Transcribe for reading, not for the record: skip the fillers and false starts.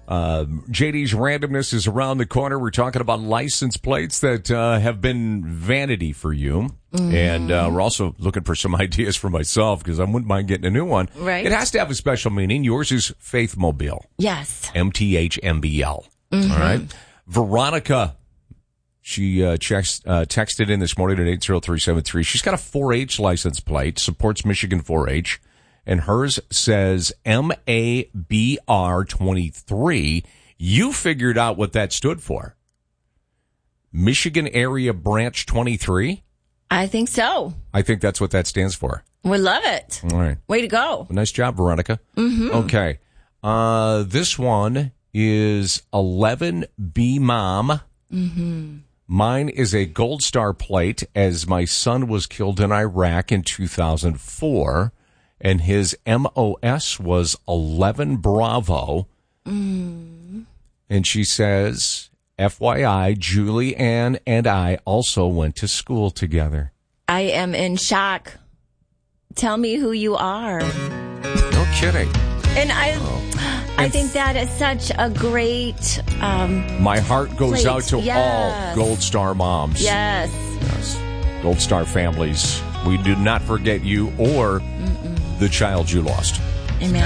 JD's Randomness is around the corner. We're talking about license plates that have been vanity for you. Mm-hmm. And we're also looking for some ideas for myself because I wouldn't mind getting a new one. Right. It has to have a special meaning. Yours is Faithmobile. Yes. MTHMBL. Mm-hmm. All right. Veronica, she texted in this morning at 80373. She's got a 4-H license plate, supports Michigan 4-H. And hers says MABR23. You figured out what that stood for. Michigan Area Branch 23? I think so. I think that's what that stands for. We love it. All right. Way to go. Nice job, Veronica. Mm-hmm. Okay. This one is 11B Mom. Mm-hmm. Mine is a Gold Star plate as my son was killed in Iraq in 2004. And his MOS was 11 Bravo. Mm. And she says, FYI, Julie Ann and I also went to school together. I am in shock. Tell me who you are. No kidding. And I think that is such a great my heart goes plate. out to Yes. all Gold Star moms. Yes. Gold Star families. We do not forget you or the child you lost. Amen.